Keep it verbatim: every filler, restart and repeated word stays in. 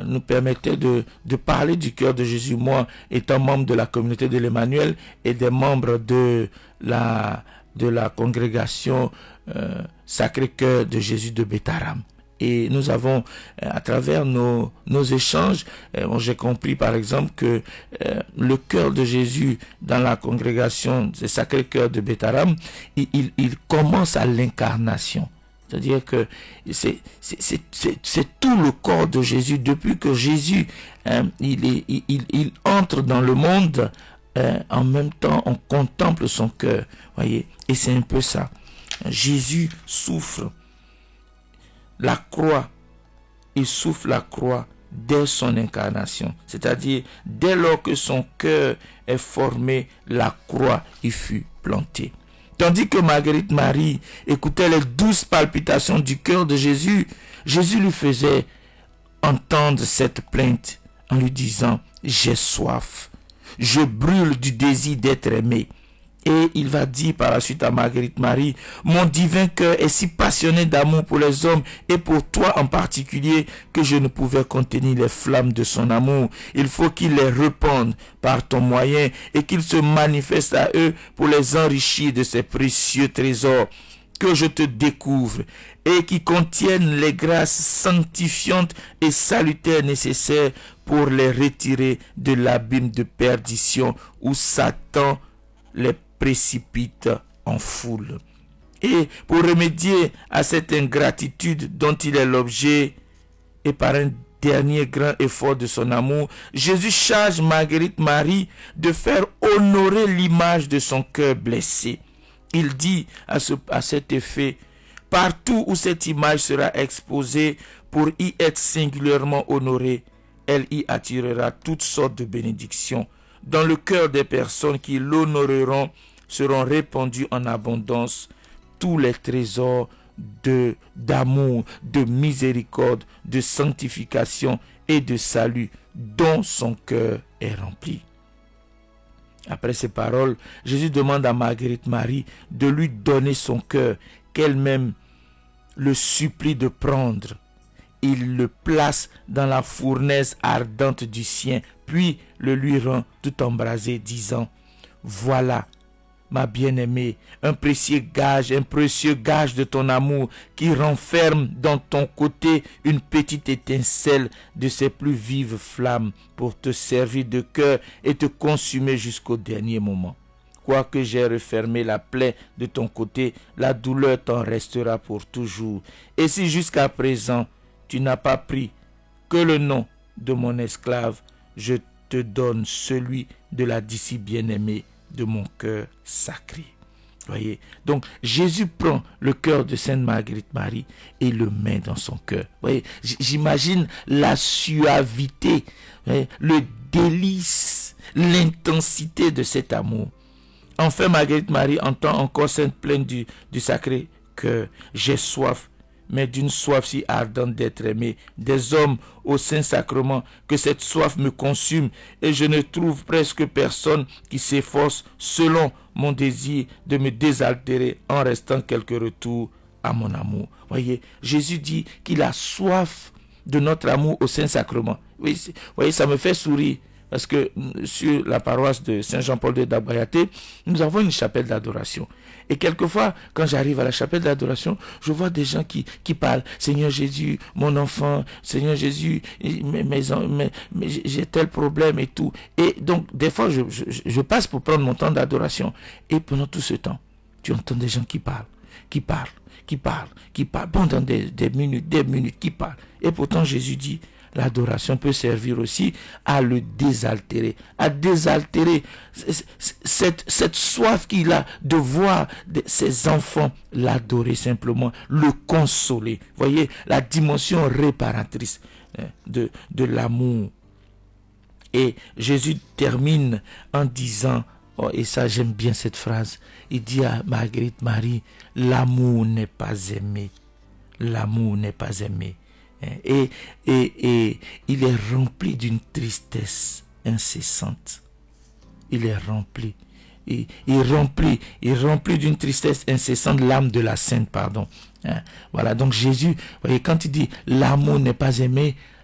nous permettait de, de parler du cœur de Jésus. Moi, étant membre de la communauté de l'Emmanuel et des membres de la, de la congrégation euh, Sacré-Cœur de Jésus de Bétharam. Et nous avons, à travers nos, nos échanges, euh, j'ai compris par exemple que euh, le cœur de Jésus dans la congrégation du Sacré-Cœur de Bétharam, il, il, il commence à l'incarnation. C'est-à-dire que c'est, c'est, c'est, c'est, c'est tout le corps de Jésus. Depuis que Jésus hein, il, est, il, il entre dans le monde, hein, en même temps on contemple son cœur. Voyez, et c'est un peu ça. Jésus souffre la croix, il souffre la croix dès son incarnation. C'est-à-dire, dès lors que son cœur est formé, la croix y fut plantée. Tandis que Marguerite Marie écoutait les douces palpitations du cœur de Jésus, Jésus lui faisait entendre cette plainte en lui disant « J'ai soif, je brûle du désir d'être aimé ». Et il va dire par la suite à Marguerite Marie, mon divin cœur est si passionné d'amour pour les hommes et pour toi en particulier que je ne pouvais contenir les flammes de son amour. Il faut qu'il les répande par ton moyen et qu'il se manifeste à eux pour les enrichir de ces précieux trésors que je te découvre et qui contiennent les grâces sanctifiantes et salutaires nécessaires pour les retirer de l'abîme de perdition où Satan les précipite en foule. Et pour remédier à cette ingratitude dont il est l'objet, et par un dernier grand effort de son amour, Jésus charge Marguerite Marie de faire honorer l'image de son cœur blessé. Il dit à, ce, à cet effet, partout où cette image sera exposée pour y être singulièrement honorée, elle y attirera toutes sortes de bénédictions. Dans le cœur des personnes qui l'honoreront seront répandus en abondance tous les trésors de d'amour, de miséricorde, de sanctification et de salut dont son cœur est rempli. Après ces paroles, Jésus demande à Marguerite Marie de lui donner son cœur, qu'elle-même le supplie de prendre. Il le place dans la fournaise ardente du sien, puis le lui rend tout embrasé, disant, voilà, ma bien-aimée, un précieux gage, un précieux gage de ton amour qui renferme dans ton côté une petite étincelle de ses plus vives flammes pour te servir de cœur et te consumer jusqu'au dernier moment. Quoique j'aie refermé la plaie de ton côté, la douleur t'en restera pour toujours. Et si jusqu'à présent tu n'as pas pris que le nom de mon esclave, je te donne celui de la disciple bien-aimée de mon cœur sacré. Voyez, donc Jésus prend le cœur de Sainte Marguerite Marie et le met dans son cœur. Voyez, j'imagine la suavité, voyez, le délice, l'intensité de cet amour. Enfin, Marguerite Marie entend encore cette plainte du, du sacré cœur. J'ai soif, mais d'une soif si ardente d'être aimé, des hommes au Saint-Sacrement, que cette soif me consume, et je ne trouve presque personne qui s'efforce, selon mon désir, de me désaltérer en restant quelques retours à mon amour. Voyez, Jésus dit qu'il a soif de notre amour au Saint-Sacrement. Oui, voyez, ça me fait sourire. Parce que sur la paroisse de Saint-Jean-Paul de Dabayaté, nous avons une chapelle d'adoration. Et quelquefois, quand j'arrive à la chapelle d'adoration, je vois des gens qui, qui parlent. Seigneur Jésus, mon enfant, Seigneur Jésus, mes, mes, mes, mes, j'ai tel problème et tout. Et donc, des fois, je, je, je passe pour prendre mon temps d'adoration. Et pendant tout ce temps, tu entends des gens qui parlent, qui parlent, qui parlent, qui parlent, pendant des, des minutes, des minutes, qui parlent. Et pourtant, Jésus dit, l'adoration peut servir aussi à le désaltérer, à désaltérer cette, cette soif qu'il a de voir ses enfants l'adorer simplement, le consoler. Voyez la dimension réparatrice de, de l'amour. Et Jésus termine en disant, oh, et ça j'aime bien cette phrase, il dit à Marguerite Marie, l'amour n'est pas aimé, l'amour n'est pas aimé. Et, et, et il est rempli d'une tristesse incessante. Il est rempli. Il, il remplit, il remplit d'une tristesse incessante l'âme de la sainte, pardon. Hein? Voilà, donc Jésus, voyez, quand il dit l'amour n'est pas aimé,